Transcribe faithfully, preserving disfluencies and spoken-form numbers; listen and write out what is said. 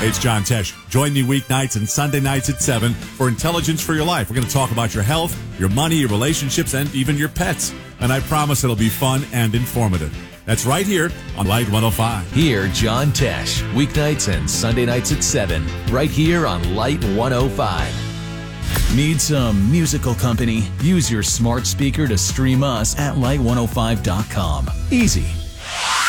Hey, it's John Tesh. Join me weeknights and Sunday nights at seven for Intelligence for Your Life. We're going to talk about your health, your money, your relationships, and even your pets. And I promise it'll be fun and informative. That's right here on Light one oh five. Hear John Tesh, weeknights and Sunday nights at seven, right here on Light one oh five. Need some musical company? Use your smart speaker to stream us at light one oh five dot com. Easy.